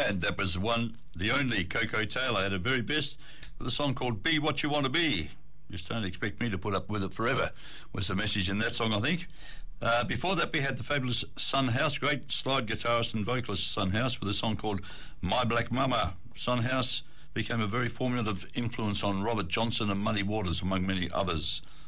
And that was the only Coco Taylor at her very best with a song called Be What You Want to Be. Just don't expect me to put up with it forever, was the message in that song, I think. Before that, we had the fabulous Son House, great slide guitarist and vocalist Son House, with a song called My Black Mama. Son House became a very formative influence on Robert Johnson and Muddy Waters, among many others.